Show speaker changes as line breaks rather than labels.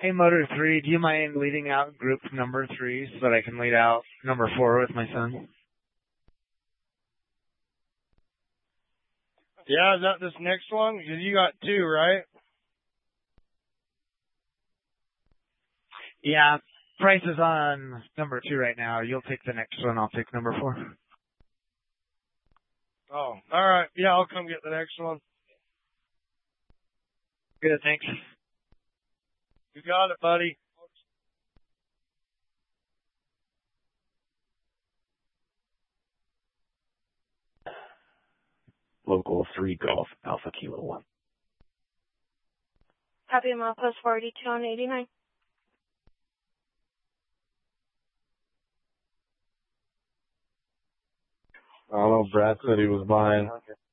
Hey, Motor 3, do you mind leading out group number 3 so that I can lead out number 4 with my son?
Yeah, is that this next one? Because you got 2, right?
Yeah, price is on number 2 right now. You'll take the next one. I'll take number 4.
Oh, all right. Yeah, I'll come get the next one.
Good, thanks.
You got it, buddy.
Local 3 Golf Alpha Kilo 1.
Copy Milepost 42 on 89.
I don't know. Brad said he was buying